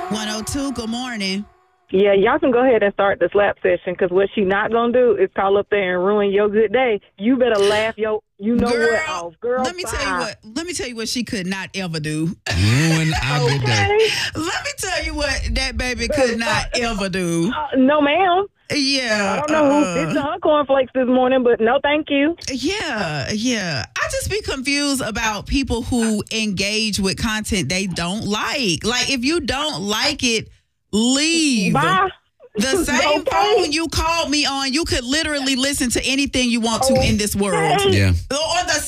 102, good morning. Yeah, y'all can go ahead and start the slap session because what she not going to do is call up there and ruin your good day. You better laugh Girl, what off. Girl, let me tell you what she could not ever do. Ruin our good day. Let me tell you what that baby could not ever do. No, ma'am. Yeah. I don't know who fixed her cornflakes this morning, but no, thank you. Yeah. I just be confused about people who engage with content they don't like. Like, if you don't like it, leave. Bye. The same Okay. phone you called me on, you could literally listen to anything you want to in this world. Okay. Yeah. Or the